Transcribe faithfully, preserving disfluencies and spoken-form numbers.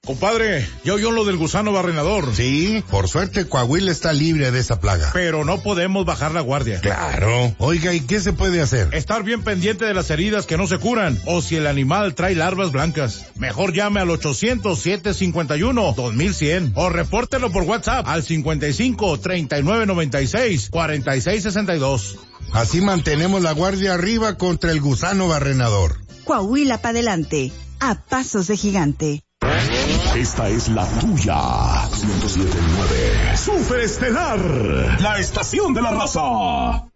Compadre, ¿ya oyó lo del gusano barrenador? Sí, por suerte Coahuila está libre de esa plaga. Pero no podemos bajar la guardia. Claro. Oiga, ¿y qué se puede hacer? Estar bien pendiente de las heridas que no se curan, o si el animal trae larvas blancas. Mejor llame al ochocientos, siete cincuenta y uno, dos mil cien, o repórtelo por WhatsApp al cincuenta y cinco, treinta y nueve noventa y seis, cuarenta y seis sesenta y dos. Así mantenemos la guardia arriba contra el gusano barrenador. Coahuila para adelante, a pasos de gigante. Esta es la tuya. ciento siete punto nueve. Super Estelar, la estación de la raza.